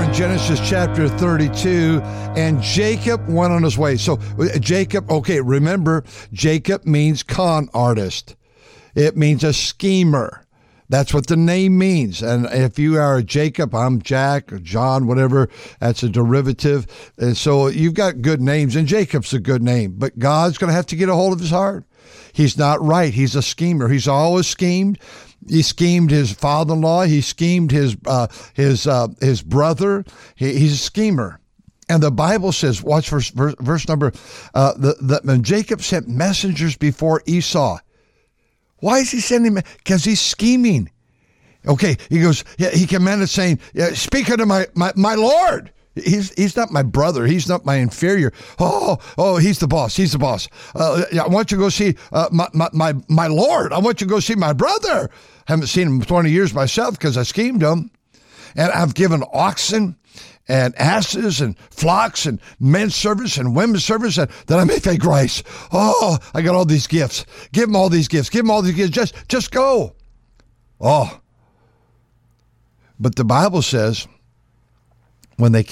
in Genesis chapter 32, and Jacob went on his way. So Jacob, okay, remember, Jacob means con artist. It means a schemer. That's what the name means. And if you are Jacob, I'm Jack or John, whatever, that's a derivative. And so you've got good names, and Jacob's a good name. But God's going to have to get a hold of his heart. He's not right. He's a schemer. He's always schemed. He schemed his father-in-law. He schemed his brother. He's a schemer. And the Bible says, watch verse number, when Jacob sent messengers before Esau. Why is he sending? Because he's scheming. Okay, he goes. Yeah, he commanded, saying, "Speak unto my Lord." He's not my brother. He's not my inferior. Oh, he's the boss. He's the boss. I want you to go see my Lord. I want you to go see my brother. Haven't seen him in 20 years myself because I schemed him, and I've given oxen and asses and flocks and men's servants and women's servants that I may take grace. Oh, I got all these gifts. Give them all these gifts. Give them all these gifts. Just go. Oh. But the Bible says when they